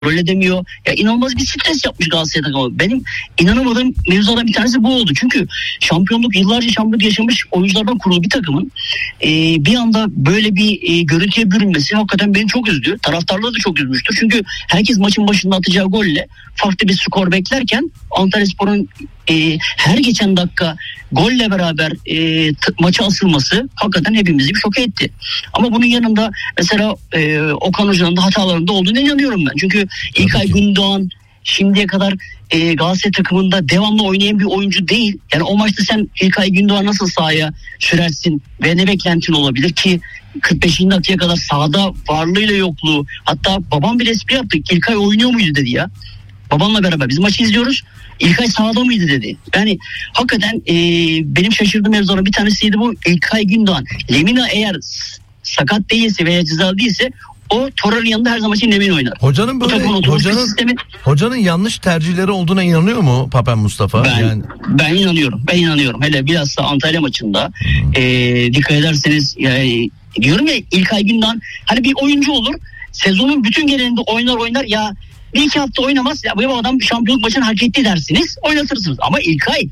kontrol edemiyor. Ya inanılmaz bir stres yapmış Galatasaray takımı. Benim inanamadığım mevzulardan bir tanesi bu oldu. Çünkü yıllarca şampiyonluk yaşamış oyunculardan kurulu bir takımın bir anda böyle bir görüntüye bürünmesi hakikaten beni çok üzdü. Taraftarları da çok üzmüştür. Çünkü herkes maçın başında atacağı golle farklı bir skor beklerken Antalyaspor'un her geçen dakika golle beraber maça asılması hakikaten hepimizi bir şok etti. Ama bunun yanında mesela Okan Hoca'nın da hatalarında olduğunu inanıyorum ben. Çünkü İlkay Gündoğan şimdiye kadar Galatasaray takımında devamlı oynayan bir oyuncu değil. Yani o maçta sen İlkay Gündoğan nasıl sahaya sürersin ve ne beklentin olabilir ki 45. dakikaya kadar sahada varlığıyla yokluğu, hatta babam bir espri yaptı. İlkay oynuyor muydu dedi ya. Babamla beraber biz maçı izliyoruz. İlkay sahada mıydı dedi. Yani hakikaten benim şaşırdığım mevzuların bir tanesiydi bu. İlkay Gündoğan. Lemina eğer sakat değilse veya cezalı değilse o Torreira'nın yanında her zaman için Lemina oynar. Hocanın böyle hocanın yanlış tercihleri olduğuna inanıyor mu Papen Mustafa? Ben inanıyorum. Hele bilhassa Antalya maçında dikkat ederseniz diyorum ya, İlkay Gündoğan hani bir oyuncu olur. Sezonun bütün genelinde oynar ya bir iki hafta oynamaz ya, bu adam şampiyonluk maçını hak etti dersiniz, oynatırsınız. Ama İlkay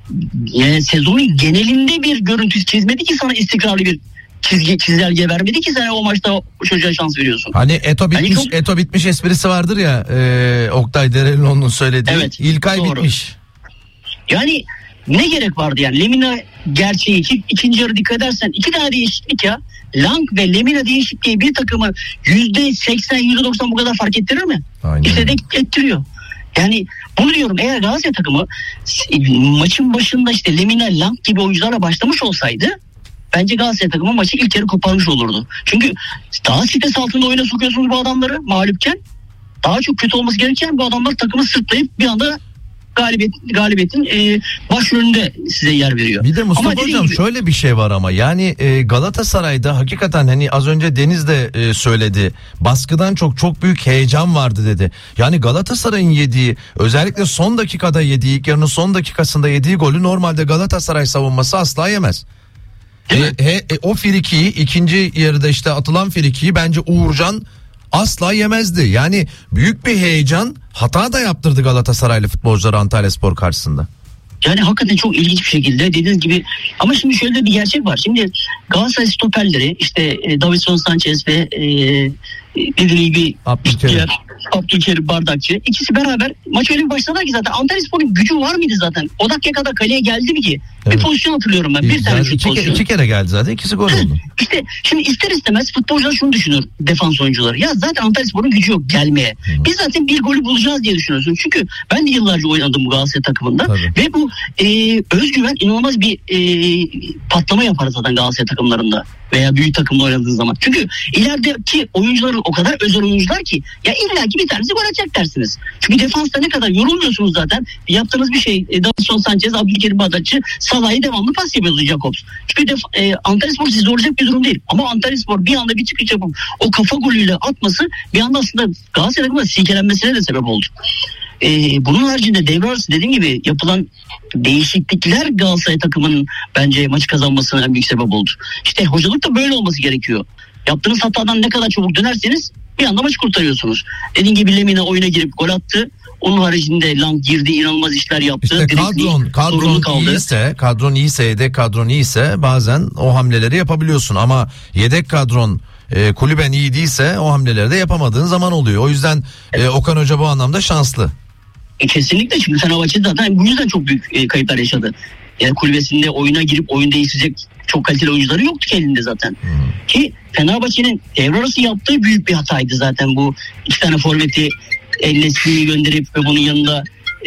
sezonun genelinde bir görüntü çizmedi ki sana, istikrarlı bir çizelge vermedi ki sen o maçta o çocuğa şans veriyorsun. Hani Eto bitmiş esprisi vardır ya, Oktay Derelioğlu'nun söylediği. Evet, İlkay doğru. Bitmiş. Yani ne gerek vardı yani? Lemina gerçeği ikinci yarı dikkat edersen 2 tane değişiklik ya. Lang ve Lemina değişikliği bir takımı %80 %90 bu kadar fark ettirir mi? Aynen. İşte de ettiriyor. Yani bunu diyorum, eğer Galatasaray takımı maçın başında işte Lemina, Lang gibi oyuncularla başlamış olsaydı bence Galatasaray takımı maçı ilk yarı koparmış olurdu. Çünkü daha stres altında oyuna sokuyorsunuz bu adamları mağlupken. Daha çok kötü olması gereken bu adamlar takımı sırtlayıp bir anda galibiyetin başrolünde size yer veriyor. Bir de Mustafa Hocam şöyle bir şey var ama yani Galatasaray'da hakikaten hani az önce Deniz de söyledi, baskıdan çok büyük heyecan vardı dedi. Yani Galatasaray'ın yediği, özellikle son dakikada yediği, ilk yarının son dakikasında yediği golü normalde Galatasaray savunması asla yemez. O frikiyi, ikinci yarıda işte atılan frikiyi bence Uğurcan asla yemezdi. Yani büyük bir heyecan, hata da yaptırdı Galatasaraylı futbolcular Antalyaspor karşısında. Yani hakikaten çok ilginç bir şekilde dediğiniz gibi, ama şimdi şöyle bir gerçek var. Şimdi Galatasaray stoperleri işte Davinson Sanchez ve dediğim gibi Abdülkerim Bardakçı, ikisi beraber maç öyle bir başladılar ki zaten Antalyaspor'un gücü var mıydı zaten? O dakikaya kadar kaleye geldi mi ki? Evet. Bir pozisyon hatırlıyorum ben. Bir tane şut pozisyonu. İki kere geldi zaten. İkisi gol oldu. İşte şimdi ister istemez futbolcular şunu düşünür, defans oyuncuları. Ya zaten Antalyaspor'un gücü yok gelmeye. Biz zaten bir golü bulacağız diye düşünüyorsun. Çünkü ben de yıllarca oynadım bu Galatasaray takımında. Tabii. Ve bu özgüven inanılmaz bir patlama yapar zaten Galatasaray takımlarında veya büyük takımda oynadığınız zaman. Çünkü ilerideki oyuncuların o kadar özel oyuncular ki ya illaki bir tanesi gol atacak dersiniz. Çünkü defansta ne kadar yorulmuyorsunuz zaten. Yaptığınız bir şey Davinson Sanchez, Abdülkerim Bardakçı, Salah'ı devamlı pas yapıyordu Jakobs. Çünkü Antalyaspor sizi zorlayacak bir durum değil. Ama Antalyaspor bir anda bir çıkış yapıp o kafa golüyle atması bir anda aslında Galatasaray takımının silkelenmesine de sebep oldu. Bunun haricinde devre arası dediğim gibi yapılan değişiklikler Galatasaray takımının bence maçı kazanmasına en büyük sebep oldu. İşte hocalık da böyle olması gerekiyor. Yaptığınız hatadan ne kadar çabuk dönerseniz bir anda maçı kurtarıyorsunuz. Dediğim gibi Lemina oyuna girip gol attı. Onun haricinde Lang girdi, inanılmaz işler yaptı. İşte kadron iyiyse, yedek kadron iyiyse bazen o hamleleri yapabiliyorsun ama yedek kadron kulüben iyi değilse o hamleleri de yapamadığın zaman oluyor. O yüzden Okan Hoca bu anlamda şanslı. Kesinlikle, çünkü Fenerbahçe zaten bu yüzden çok büyük kayıplar yaşadı. Yani kulübesinde oyuna girip oyun değiştirecek çok kaliteli oyuncuları yoktu ki elinde zaten. Ki Fenerbahçe'nin devre arası yaptığı büyük bir hataydı zaten bu 2 tane forveti El-Nesli'yi gönderip ve bunun yanında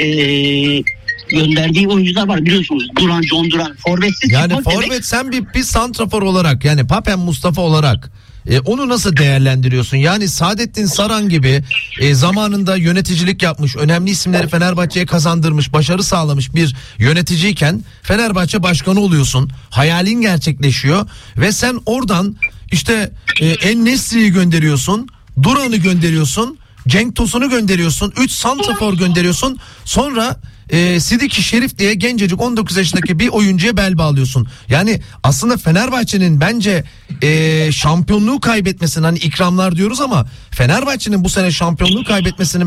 gönderdiği oyuncular var biliyorsunuz. John Duran forvetsiz. Yani forvet demek... Sen bir santrafor olarak, yani Papen Mustafa olarak onu nasıl değerlendiriyorsun? Yani Saadettin Saran gibi zamanında yöneticilik yapmış, önemli isimleri Fenerbahçe'ye kazandırmış, başarı sağlamış bir yöneticiyken Fenerbahçe başkanı oluyorsun. Hayalin gerçekleşiyor ve sen oradan işte En-Nesyri'yi gönderiyorsun, Duran'ı gönderiyorsun, Cenk Tosun'u gönderiyorsun, 3 santrafor gönderiyorsun. Sonra Sidiki Şerif diye gencecik 19 yaşındaki bir oyuncuya bel bağlıyorsun. Yani aslında Fenerbahçe'nin bence şampiyonluğu kaybetmesinin, hani ikramlar diyoruz ama Fenerbahçe'nin bu sene şampiyonluğu kaybetmesinin